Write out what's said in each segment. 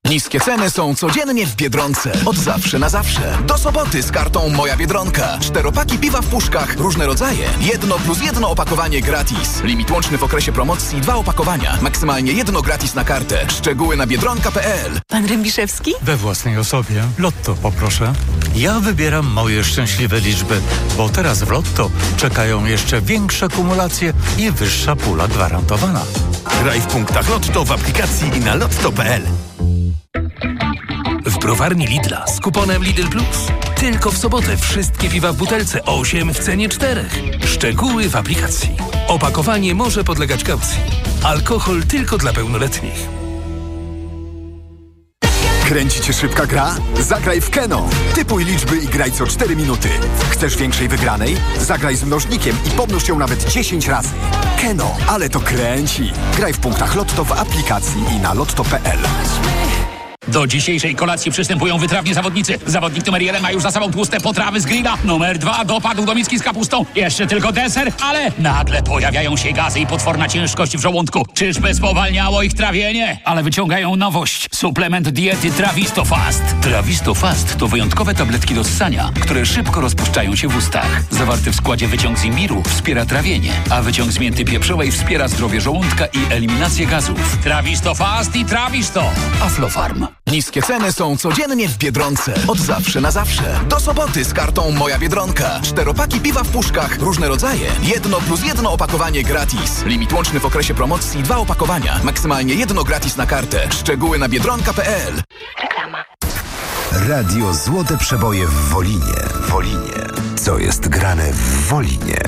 Niskie ceny są codziennie w Biedronce. Od zawsze na zawsze. Do soboty z kartą Moja Biedronka. 4-paki piwa w puszkach, różne rodzaje. 1+1 opakowanie gratis. Limit łączny w okresie promocji 2 opakowania. Maksymalnie 1 gratis na kartę. Szczegóły na biedronka.pl. Pan Rębiszewski? We własnej osobie. Lotto poproszę. Ja wybieram moje szczęśliwe liczby, bo teraz w Lotto czekają jeszcze większe kumulacje i wyższa pula gwarantowana. Graj w punktach Lotto w aplikacji i na lotto.pl. W browarni Lidla z kuponem Lidl Plus. Tylko w sobotę wszystkie piwa w butelce 8 w cenie 4. Szczegóły w aplikacji. Opakowanie może podlegać kaucji. Alkohol tylko dla pełnoletnich. Kręci cię szybka gra? Zagraj w Keno. Typuj liczby i graj co 4 minuty. Chcesz większej wygranej? Zagraj z mnożnikiem i pomnóż ją nawet 10 razy. Keno, ale to kręci. Graj w punktach Lotto w aplikacji i na lotto.pl. Do dzisiejszej kolacji przystępują wytrawni zawodnicy. Zawodnik numer 1 ma już za sobą tłuste potrawy z grilla. Numer 2 dopadł do miski z kapustą. Jeszcze tylko deser, ale nagle pojawiają się gazy i potworna ciężkość w żołądku. Czyżby spowalniało ich trawienie? Ale wyciągają nowość. Suplement diety Travistofast. Travistofast to wyjątkowe tabletki do ssania, które szybko rozpuszczają się w ustach. Zawarty w składzie wyciąg z imbiru wspiera trawienie, a wyciąg z mięty pieprzowej wspiera zdrowie żołądka i eliminację gazów. Travistofast i Travisto. Aflofarm. Niskie ceny są codziennie w Biedronce. Od zawsze na zawsze. Do soboty z kartą Moja Biedronka. 4-paki piwa w puszkach, różne rodzaje. 1+1 opakowanie gratis. Limit łączny w okresie promocji 2 opakowania. Maksymalnie 1 gratis na kartę. Szczegóły na biedronka.pl. Reklama. Radio Złote Przeboje w Wolinie. Co jest grane w Wolinie?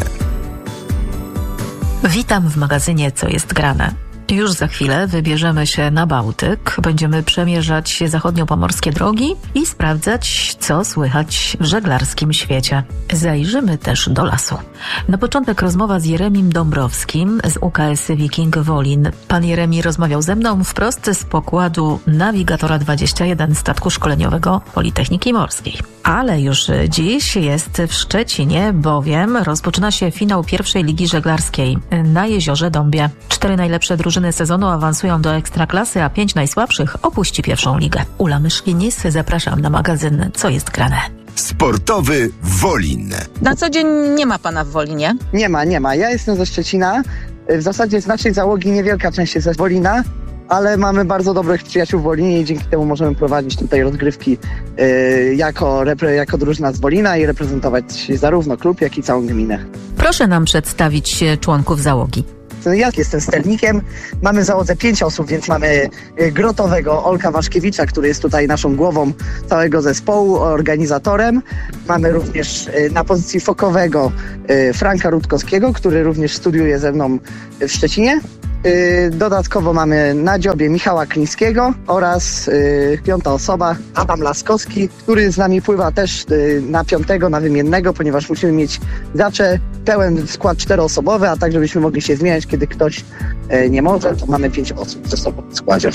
Witam w magazynie Co jest grane. Już za chwilę wybierzemy się na Bałtyk, będziemy przemierzać zachodniopomorskie drogi i sprawdzać, co słychać w żeglarskim świecie. Zajrzymy też do lasu. Na początek rozmowa z Jeremim Dąbrowskim z UKS Wiking Wolin. Pan Jeremi rozmawiał ze mną wprost z pokładu Navigatora 21 statku szkoleniowego Politechniki Morskiej. Ale już dziś jest w Szczecinie, bowiem rozpoczyna się finał pierwszej ligi żeglarskiej na Jeziorze Dąbie. 4 najlepsze drużyny sezonu awansują do Ekstraklasy, a 5 najsłabszych opuści pierwszą ligę. Ula Myszkinis, zapraszam na magazyn Co jest grane. Sportowy Wolin. Na co dzień nie ma pana w Wolinie? Nie ma. Ja jestem ze Szczecina. W zasadzie z naszej załogi niewielka część jest ze Wolina, ale mamy bardzo dobrych przyjaciół w Wolinie i dzięki temu możemy prowadzić tutaj rozgrywki jako drużyna z Wolina i reprezentować zarówno klub, jak i całą gminę. Proszę nam przedstawić członków załogi. Ja jestem sternikiem, mamy w załodze 5 osób, więc mamy grotowego Olka Waszkiewicza, który jest tutaj naszą głową całego zespołu, organizatorem. Mamy również na pozycji fokowego Franka Rutkowskiego, który również studiuje ze mną w Szczecinie. Dodatkowo mamy na dziobie Michała Klińskiego oraz 5. osoba Adam Laskowski, który z nami pływa też na 5. na wymiennego, ponieważ musimy mieć zawsze pełen skład 4-osobowy, a tak żebyśmy mogli się zmieniać, kiedy ktoś nie może, to mamy 5 osób ze sobą w składzie.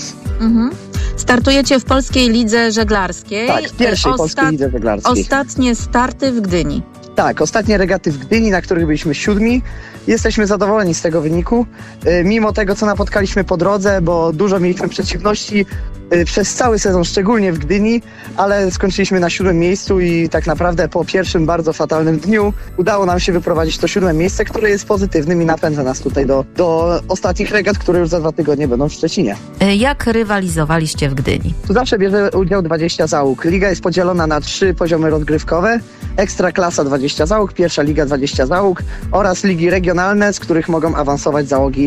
Startujecie w Polskiej Lidze Żeglarskiej. Tak, w pierwszej Polskiej Lidze Żeglarskiej. Ostatnie starty w Gdyni. Tak, ostatnie regaty w Gdyni, na których byliśmy 7. Jesteśmy zadowoleni z tego wyniku, mimo tego, co napotkaliśmy po drodze, bo dużo mieliśmy przeciwności przez cały sezon, szczególnie w Gdyni, ale skończyliśmy na 7. miejscu i tak naprawdę po pierwszym bardzo fatalnym dniu udało nam się wyprowadzić to 7. miejsce, które jest pozytywnym i napędza nas tutaj do ostatnich regat, które już za 2 tygodnie będą w Szczecinie. Jak rywalizowaliście w Gdyni? Tu zawsze bierze udział 20 załóg. Liga jest podzielona na 3 poziomy rozgrywkowe. Ekstraklasa 20 załóg, pierwsza liga 20 załóg oraz ligi regionalne, z których mogą awansować załogi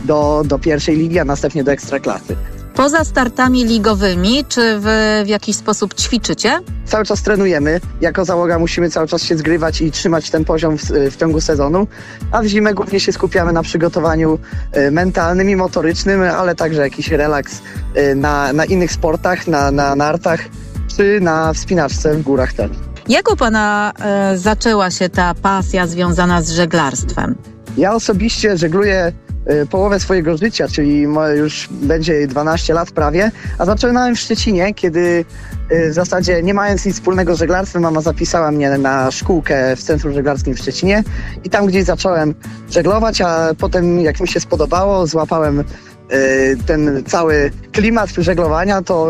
do pierwszej ligi, a następnie do ekstraklasy. Poza startami ligowymi, czy wy w jakiś sposób ćwiczycie? Cały czas trenujemy. Jako załoga musimy cały czas się zgrywać i trzymać ten poziom w ciągu sezonu, a w zimę głównie się skupiamy na przygotowaniu mentalnym i motorycznym, ale także jakiś relaks na innych sportach, na nartach czy na wspinaczce w górach też. Jak u pana zaczęła się ta pasja związana z żeglarstwem? Ja osobiście żegluję połowę swojego życia, czyli już będzie 12 lat prawie, a zaczynałem w Szczecinie, kiedy w zasadzie nie mając nic wspólnego z żeglarstwem, mama zapisała mnie na szkółkę w Centrum Żeglarskim w Szczecinie i tam gdzieś zacząłem żeglować, a potem jak mi się spodobało, złapałem ten cały klimat żeglowania, to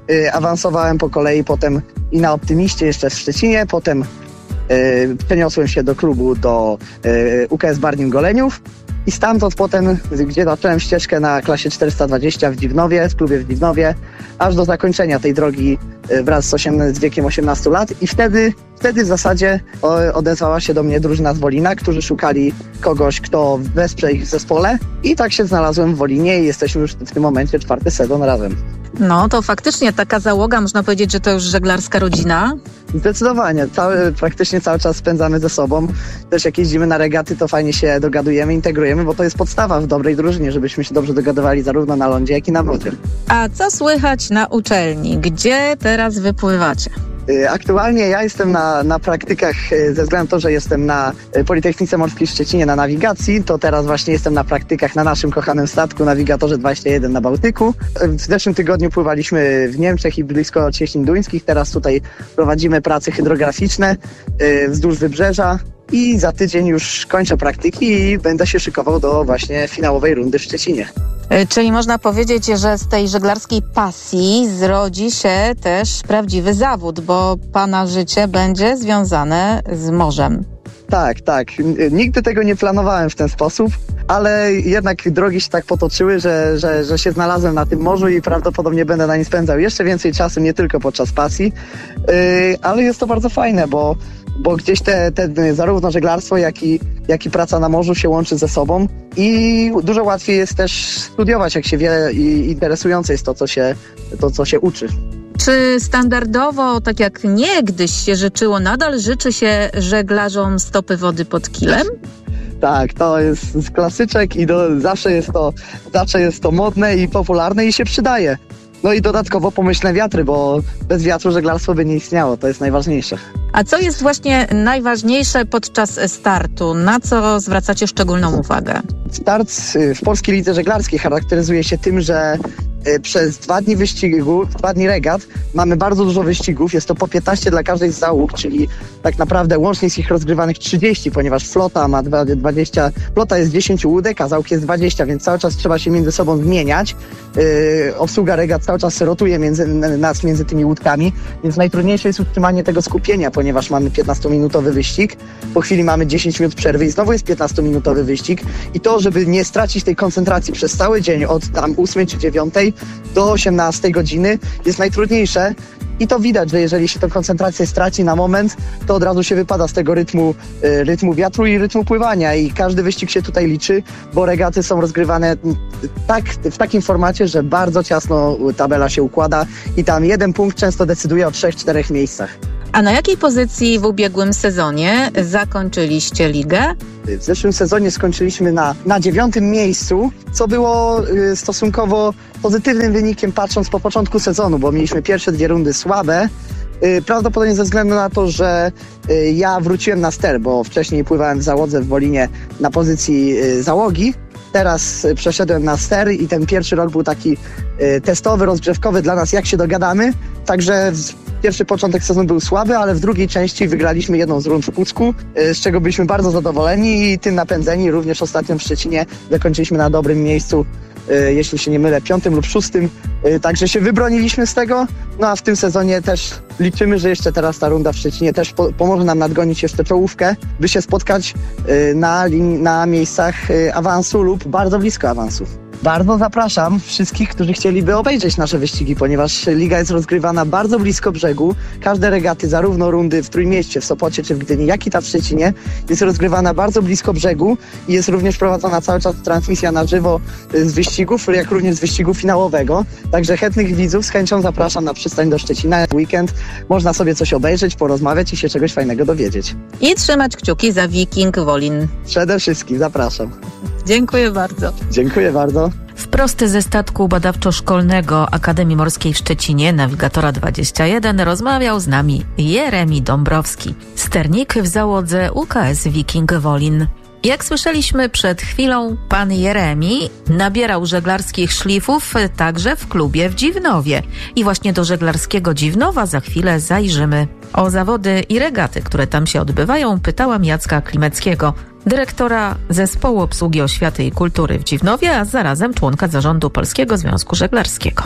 Awansowałem po kolei potem i na Optymiście jeszcze w Szczecinie, potem przeniosłem się do klubu do UKS Barnim Goleniów i stamtąd potem, gdzie zacząłem ścieżkę na klasie 420 w Dziwnowie, w klubie w Dziwnowie, aż do zakończenia tej drogi wraz z wiekiem 18 lat i wtedy w zasadzie odezwała się do mnie drużyna z Wolina, którzy szukali kogoś, kto wesprze ich w zespole i tak się znalazłem w Wolinie i jesteśmy już w tym momencie 4. sezon razem. No to faktycznie taka załoga, można powiedzieć, że to już żeglarska rodzina. Zdecydowanie, praktycznie cały czas spędzamy ze sobą. Też jak jeździmy na regaty, to fajnie się dogadujemy, integrujemy, bo to jest podstawa w dobrej drużynie, żebyśmy się dobrze dogadywali zarówno na lądzie, jak i na wodzie. A co słychać na uczelni? Gdzie teraz wypływacie? Aktualnie ja jestem na praktykach, ze względu na to, że jestem na Politechnice Morskiej w Szczecinie na nawigacji, to teraz właśnie jestem na praktykach na naszym kochanym statku Nawigatorze 21 na Bałtyku. W zeszłym tygodniu pływaliśmy w Niemczech i blisko Cieśnin Duńskich, teraz tutaj prowadzimy prace hydrograficzne wzdłuż wybrzeża i za tydzień już kończę praktyki i będę się szykował do właśnie finałowej rundy w Szczecinie. Czyli można powiedzieć, że z tej żeglarskiej pasji zrodzi się też prawdziwy zawód, bo pana życie będzie związane z morzem. Tak. Nigdy tego nie planowałem w ten sposób, ale jednak drogi się tak potoczyły, że się znalazłem na tym morzu i prawdopodobnie będę na nim spędzał jeszcze więcej czasu, nie tylko podczas pasji, ale jest to bardzo fajne, bo gdzieś te zarówno żeglarstwo, jak i praca na morzu się łączy ze sobą i dużo łatwiej jest też studiować, jak się wie i interesujące jest to, co się uczy. Czy standardowo, tak jak niegdyś się życzyło, nadal życzy się żeglarzom stopy wody pod kilem? Tak, to jest klasyczek i zawsze jest to modne i popularne i się przydaje. No i dodatkowo pomyślne wiatry, bo bez wiatru żeglarstwo by nie istniało, to jest najważniejsze. A co jest właśnie najważniejsze podczas startu? Na co zwracacie szczególną uwagę? Start w Polskiej Lidze Żeglarskiej charakteryzuje się tym, że przez 2 dni wyścigu, 2 dni regat mamy bardzo dużo wyścigów, jest to po 15 dla każdej z załóg, czyli tak naprawdę łącznie jest ich rozgrywanych 30, ponieważ flota ma 20, flota jest 10 łódek, a załóg jest 20, więc cały czas trzeba się między sobą zmieniać. Obsługa regat cały czas rotuje między tymi łódkami, więc najtrudniejsze jest utrzymanie tego skupienia, ponieważ mamy 15-minutowy wyścig, po chwili mamy 10 minut przerwy i znowu jest 15-minutowy wyścig i to, żeby nie stracić tej koncentracji przez cały dzień od tam 8 czy 9 do 18 godziny jest najtrudniejsze i to widać, że jeżeli się tę koncentrację straci na moment, to od razu się wypada z tego rytmu wiatru i rytmu pływania i każdy wyścig się tutaj liczy, bo regaty są rozgrywane w takim formacie, że bardzo ciasno tabela się układa i tam 1 punkt często decyduje o 3-4 miejscach. A na jakiej pozycji w ubiegłym sezonie zakończyliście ligę? W zeszłym sezonie skończyliśmy na 9. miejscu, co było stosunkowo pozytywnym wynikiem patrząc po początku sezonu, bo mieliśmy pierwsze 2 rundy słabe, prawdopodobnie ze względu na to, że ja wróciłem na ster, bo wcześniej pływałem w załodze w Wolinie na pozycji załogi. Teraz przeszedłem na ster i ten pierwszy rok był taki testowy, rozgrzewkowy dla nas, jak się dogadamy. Także pierwszy początek sezonu był słaby, ale w drugiej części wygraliśmy 1 z rund w Pucku, z czego byliśmy bardzo zadowoleni i tym napędzeni. Również ostatnio w Szczecinie zakończyliśmy na dobrym miejscu, jeśli się nie mylę, 5. lub 6. Także się wybroniliśmy z tego. No a w tym sezonie też liczymy, że jeszcze teraz ta runda w Szczecinie też pomoże nam nadgonić jeszcze czołówkę, by się spotkać na miejscach awansu lub bardzo blisko awansu. Bardzo zapraszam wszystkich, którzy chcieliby obejrzeć nasze wyścigi, ponieważ liga jest rozgrywana bardzo blisko brzegu. Każde regaty, zarówno rundy w Trójmieście, w Sopocie czy w Gdyni, jak i ta w Szczecinie, jest rozgrywana bardzo blisko brzegu i jest również prowadzona cały czas transmisja na żywo z wyścigów, jak również z wyścigu finałowego. Także chętnych widzów z chęcią zapraszam na przystań do Szczecina. W weekend można sobie coś obejrzeć, porozmawiać i się czegoś fajnego dowiedzieć. I trzymać kciuki za Wiking Wolin. Przede wszystkim zapraszam. Dziękuję bardzo. Dziękuję bardzo. Wprost ze statku badawczo-szkolnego Akademii Morskiej w Szczecinie, Nawigatora 21, rozmawiał z nami Jeremi Dąbrowski, sternik w załodze UKS Wiking Wolin. Jak słyszeliśmy przed chwilą, pan Jeremi nabierał żeglarskich szlifów także w klubie w Dziwnowie. I właśnie do żeglarskiego Dziwnowa za chwilę zajrzymy. O zawody i regaty, które tam się odbywają, pytałam Jacka Klimeckiego, dyrektora Zespołu Obsługi Oświaty i Kultury w Dziwnowie, a zarazem członka zarządu Polskiego Związku Żeglarskiego.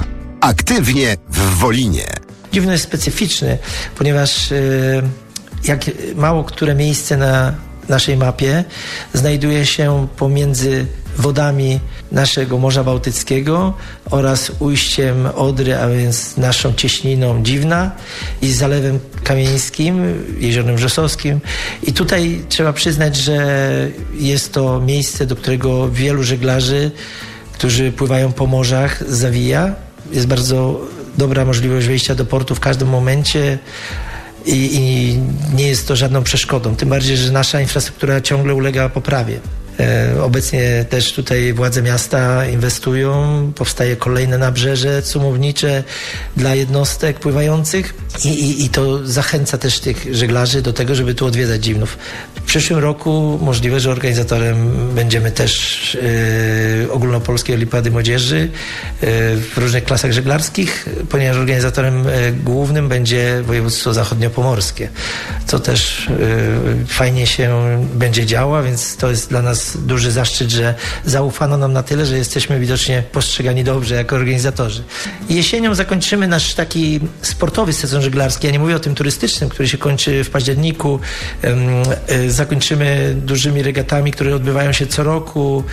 Aktywnie w Wolinie. Dziwno jest specyficzny, ponieważ jak mało które miejsce na naszej mapie znajduje się pomiędzy wodami naszego Morza Bałtyckiego oraz ujściem Odry, a więc naszą cieśniną Dziwna i Zalewem Kamieńskim, Jeziorem Wrzosowskim. I tutaj trzeba przyznać, że jest to miejsce, do którego wielu żeglarzy, którzy pływają po morzach, zawija. Jest bardzo dobra możliwość wejścia do portu w każdym momencie i nie jest to żadną przeszkodą. Tym bardziej, że nasza infrastruktura ciągle ulega poprawie. Obecnie też tutaj władze miasta inwestują, powstaje kolejne nabrzeże cumownicze dla jednostek pływających i to zachęca też tych żeglarzy do tego, żeby tu odwiedzać Dziwnów. W przyszłym roku możliwe, że organizatorem będziemy też ogólnopolskiej Olimpiady Młodzieży w różnych klasach żeglarskich, ponieważ organizatorem głównym będzie województwo zachodniopomorskie, co też fajnie się będzie działo, więc to jest dla nas duży zaszczyt, że zaufano nam na tyle, że jesteśmy widocznie postrzegani dobrze jako organizatorzy. Jesienią zakończymy nasz taki sportowy sezon żeglarski. Ja nie mówię o tym turystycznym, który się kończy w październiku. Zakończymy dużymi regatami, które odbywają się co roku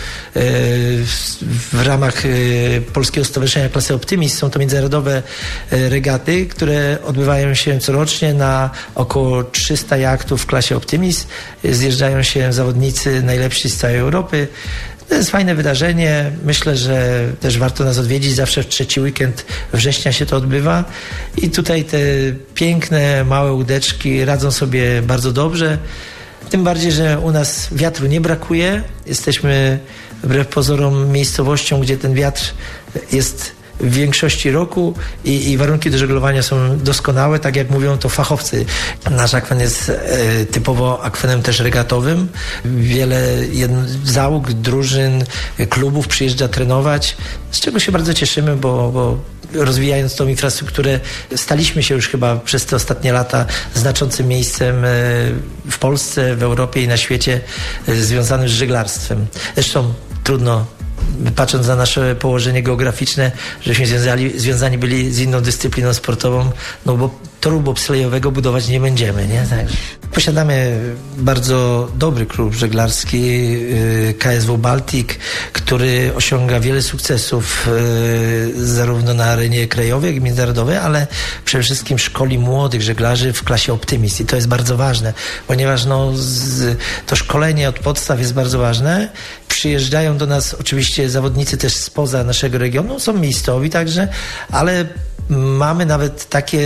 w ramach Polskiego Stowarzyszenia Klasy Optimist. Są to międzynarodowe regaty, które odbywają się corocznie na około 300 jachtów w klasie Optimist. Zjeżdżają się zawodnicy najlepsi z całej Europy. To jest fajne wydarzenie. Myślę, że też warto nas odwiedzić. Zawsze w trzeci weekend września się to odbywa. I tutaj te piękne, małe łódeczki radzą sobie bardzo dobrze. Tym bardziej, że u nas wiatru nie brakuje. Jesteśmy wbrew pozorom miejscowością, gdzie ten wiatr jest w większości roku i warunki do żeglowania są doskonałe, tak jak mówią to fachowcy. Nasz akwen jest typowo akwenem też regatowym. Wiele załóg, drużyn, klubów przyjeżdża trenować, z czego się bardzo cieszymy, bo rozwijając tą infrastrukturę staliśmy się już chyba przez te ostatnie lata znaczącym miejscem w Polsce, w Europie i na świecie związanym z żeglarstwem. Zresztą trudno, patrząc na nasze położenie geograficzne, żeśmy związani byli z inną dyscypliną sportową, no bo toru bobslejowego budować nie będziemy, nie? Także posiadamy bardzo dobry klub żeglarski KSW Baltic, który osiąga wiele sukcesów zarówno na arenie krajowej, jak i międzynarodowej, ale przede wszystkim szkoli młodych żeglarzy w klasie Optimist i to jest bardzo ważne, ponieważ to szkolenie od podstaw jest bardzo ważne. Przyjeżdżają do nas oczywiście zawodnicy też spoza naszego regionu, są miejscowi także, ale mamy nawet takie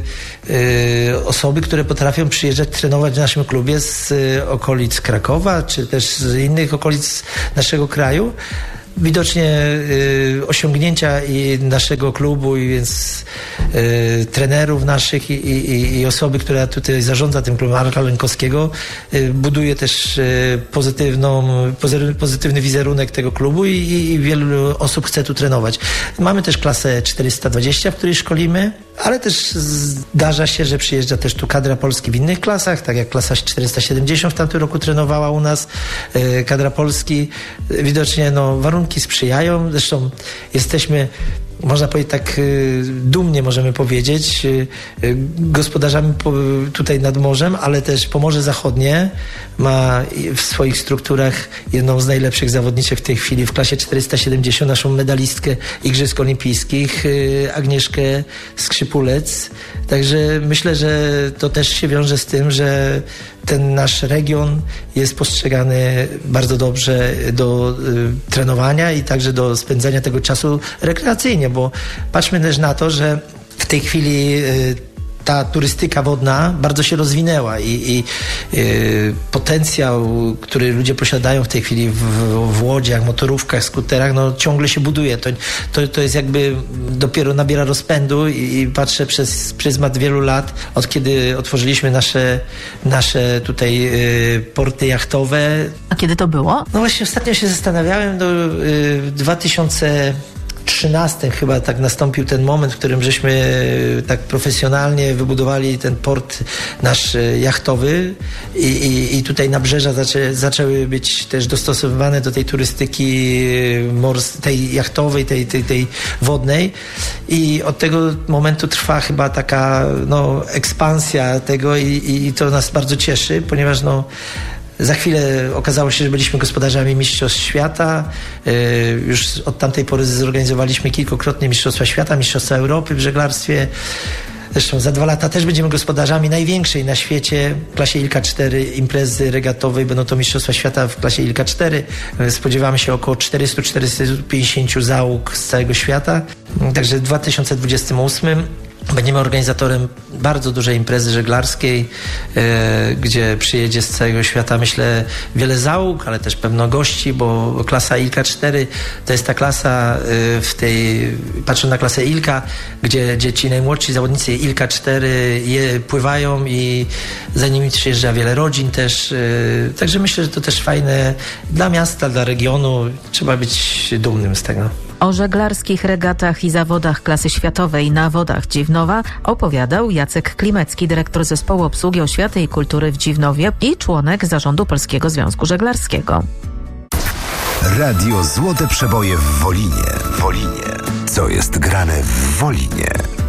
osoby, które potrafią przyjeżdżać, trenować w naszym klubie z okolic Krakowa, czy też z innych okolic naszego kraju. Widocznie osiągnięcia i naszego klubu, i więc trenerów naszych i osoby, która tutaj zarządza tym klubem, Marka Lękowskiego, buduje też pozytywny wizerunek tego klubu i wielu osób chce tu trenować. Mamy też klasę 420, w której szkolimy, ale też zdarza się, że przyjeżdża też tu kadra Polski w innych klasach, tak jak klasa 470 w tamtym roku trenowała u nas, kadra Polski. Widocznie warunki sprzyjają, zresztą jesteśmy, można powiedzieć tak dumnie możemy powiedzieć, gospodarzami tutaj nad morzem, ale też Pomorze Zachodnie ma w swoich strukturach jedną z najlepszych zawodniczek w tej chwili w klasie 470, naszą medalistkę Igrzysk Olimpijskich, Agnieszkę Skrzypulec. Także myślę, że to też się wiąże z tym, że ten nasz region jest postrzegany bardzo dobrze do trenowania i także do spędzania tego czasu rekreacyjnie, bo patrzmy też na to, że w tej chwili ta turystyka wodna bardzo się rozwinęła i potencjał, który ludzie posiadają w tej chwili w łodziach, motorówkach, skuterach, ciągle się buduje. To jest jakby dopiero nabiera rozpędu i patrzę przez pryzmat wielu lat, od kiedy otworzyliśmy nasze tutaj porty jachtowe. A kiedy to było? No właśnie ostatnio się zastanawiałem, 2000 2013 chyba tak nastąpił ten moment, w którym żeśmy tak profesjonalnie wybudowali ten port nasz jachtowy i tutaj nabrzeża zaczęły być też dostosowywane do tej turystyki tej jachtowej, tej wodnej i od tego momentu trwa chyba taka ekspansja tego i to nas bardzo cieszy, ponieważ za chwilę okazało się, że byliśmy gospodarzami Mistrzostw Świata. Już od tamtej pory zorganizowaliśmy kilkukrotnie Mistrzostwa Świata, Mistrzostwa Europy w żeglarstwie. Zresztą za 2 lata też będziemy gospodarzami największej na świecie w klasie ILKA 4 imprezy regatowej. Będą to Mistrzostwa Świata w klasie ILKA 4. Spodziewamy się około 400-450 załóg z całego świata. Także w 2028 będziemy organizatorem bardzo dużej imprezy żeglarskiej, gdzie przyjedzie z całego świata, myślę, wiele załóg, ale też pewno gości, bo klasa ILKA 4 to jest ta klasa patrzę na klasę ILKA, gdzie ci najmłodsi zawodnicy ILKA 4 pływają i za nimi przyjeżdża wiele rodzin też. Także myślę, że to też fajne dla miasta, dla regionu. Trzeba być dumnym z tego. O żeglarskich regatach i zawodach klasy światowej na wodach Dziwnowa opowiadał Jacek Klimecki, dyrektor Zespołu Obsługi Oświaty i Kultury w Dziwnowie i członek zarządu Polskiego Związku Żeglarskiego. Radio Złote Przeboje w Wolinie. Co jest grane w Wolinie?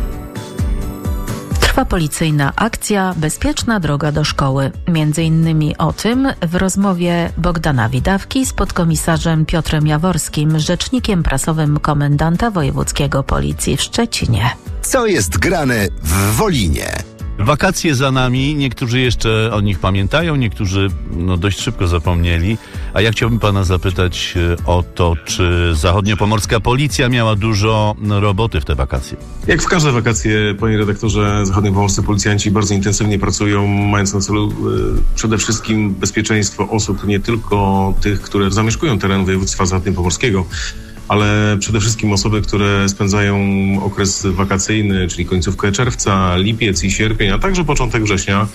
Trwa policyjna akcja Bezpieczna droga do szkoły. Między innymi o tym w rozmowie Bogdana Widawki z podkomisarzem Piotrem Jaworskim, rzecznikiem prasowym komendanta wojewódzkiego Policji w Szczecinie. Co jest grane w Wolinie? Wakacje za nami, niektórzy jeszcze o nich pamiętają, niektórzy dość szybko zapomnieli. A ja chciałbym pana zapytać o to, czy zachodniopomorska policja miała dużo roboty w te wakacje? Jak w każde wakacje, panie redaktorze, zachodniopomorscy policjanci bardzo intensywnie pracują, mając na celu przede wszystkim bezpieczeństwo osób, nie tylko tych, które zamieszkują teren województwa zachodniopomorskiego, ale przede wszystkim osoby, które spędzają okres wakacyjny, czyli końcówkę czerwca, lipiec i sierpień, a także początek września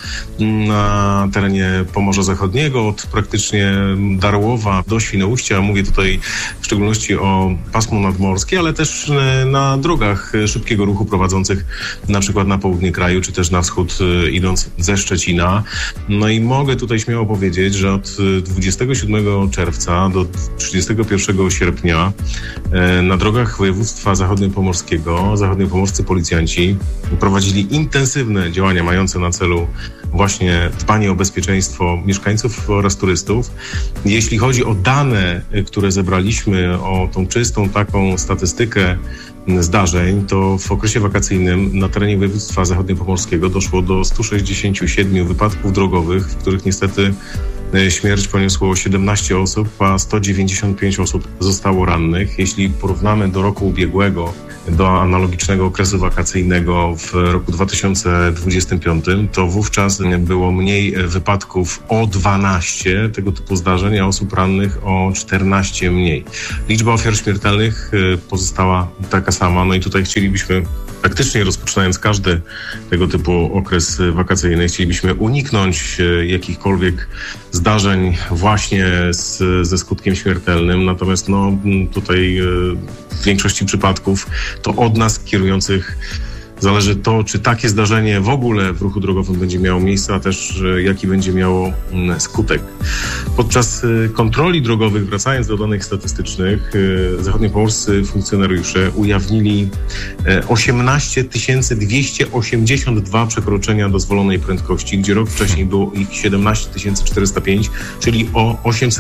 na terenie Pomorza Zachodniego, od praktycznie Darłowa do Świnoujścia. Mówię tutaj w szczególności o pasmu nadmorskie, ale też na drogach szybkiego ruchu prowadzących na przykład na południe kraju, czy też na wschód idąc ze Szczecina. No i mogę tutaj śmiało powiedzieć, że od 27 czerwca do 31 sierpnia na drogach województwa zachodniopomorskiego zachodniopomorscy policjanci prowadzili intensywne działania mające na celu właśnie dbanie o bezpieczeństwo mieszkańców oraz turystów. Jeśli chodzi o dane, które zebraliśmy, o tą czystą taką statystykę zdarzeń, to w okresie wakacyjnym na terenie województwa zachodniopomorskiego doszło do 167 wypadków drogowych, w których niestety śmierć poniosło 17 osób, a 195 osób zostało rannych. Jeśli porównamy do roku ubiegłego, do analogicznego okresu wakacyjnego w roku 2025, to wówczas było mniej wypadków o 12 tego typu zdarzeń, a osób rannych o 14 mniej. Liczba ofiar śmiertelnych pozostała taka sama. No i tutaj chcielibyśmy praktycznie, rozpoczynając każdy tego typu okres wakacyjny, chcielibyśmy uniknąć jakichkolwiek zdarzeń właśnie ze skutkiem śmiertelnym. Natomiast tutaj w większości przypadków to od nas kierujących zależy to, czy takie zdarzenie w ogóle w ruchu drogowym będzie miało miejsce, a też jaki będzie miało skutek. Podczas kontroli drogowych, wracając do danych statystycznych, zachodniopomorscy funkcjonariusze ujawnili 18 282 przekroczenia dozwolonej prędkości, gdzie rok wcześniej było ich 17 405, czyli o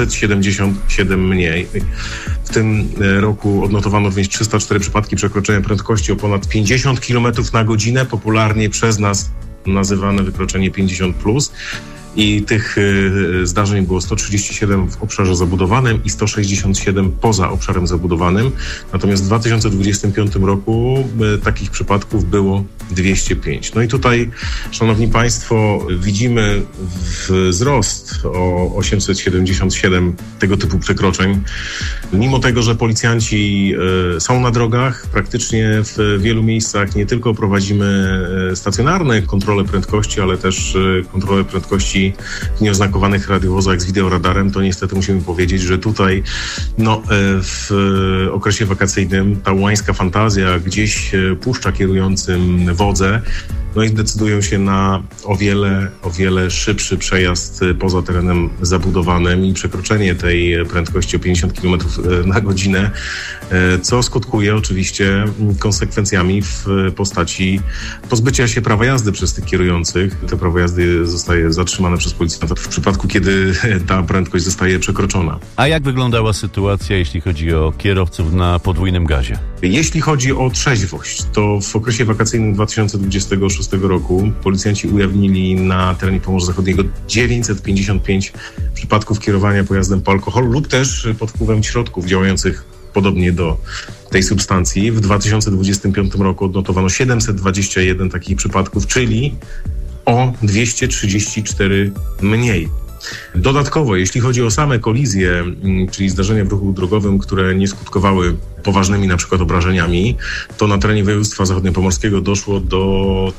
877 mniej. W tym roku odnotowano również 304 przypadki przekroczenia prędkości o ponad 50 km na godzinę, popularnie przez nas nazywane wykroczenie 50+. I tych zdarzeń było 137 w obszarze zabudowanym i 167 poza obszarem zabudowanym. Natomiast w 2025 roku takich przypadków było 205. No i tutaj, szanowni państwo, widzimy wzrost o 877 tego typu przekroczeń. Mimo tego, że policjanci są na drogach, praktycznie w wielu miejscach nie tylko prowadzimy stacjonarne kontrole prędkości, ale też kontrole prędkości prędkości w nieoznakowanych radiowozach z wideoradarem, to niestety musimy powiedzieć, że tutaj w okresie wakacyjnym ta łańska fantazja gdzieś puszcza kierującym wodze, no i decydują się na o wiele szybszy przejazd poza terenem zabudowanym i przekroczenie tej prędkości o 50 km na godzinę, co skutkuje oczywiście konsekwencjami w postaci pozbycia się prawa jazdy przez tych kierujących. To prawo jazdy zostaje zatrzymane przez policjanta w przypadku, kiedy ta prędkość zostaje przekroczona. A jak wyglądała sytuacja, jeśli chodzi o kierowców na podwójnym gazie? Jeśli chodzi o trzeźwość, to w okresie wakacyjnym 2026 roku policjanci ujawnili na terenie Pomorza Zachodniego 955 przypadków kierowania pojazdem po alkoholu lub też pod wpływem środków działających podobnie do tej substancji. W 2025 roku odnotowano 721 takich przypadków, czyli o 234 mniej. Dodatkowo, jeśli chodzi o same kolizje, czyli zdarzenia w ruchu drogowym, które nie skutkowały poważnymi na przykład obrażeniami, to na terenie województwa zachodniopomorskiego doszło do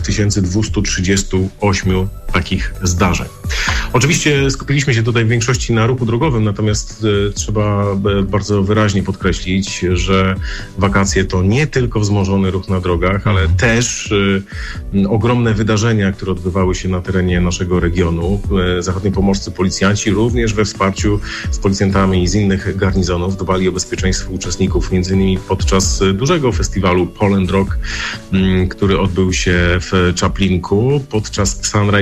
3238 takich zdarzeń. Oczywiście skupiliśmy się tutaj w większości na ruchu drogowym, natomiast trzeba bardzo wyraźnie podkreślić, że wakacje to nie tylko wzmożony ruch na drogach, ale też ogromne wydarzenia, które odbywały się na terenie naszego regionu. Zachodniopomorscy policjanci również we wsparciu z policjantami z innych garnizonów dbali o bezpieczeństwo uczestników, między innymi podczas dużego festiwalu Poland Rock, który odbył się w Czaplinku podczas Sunrise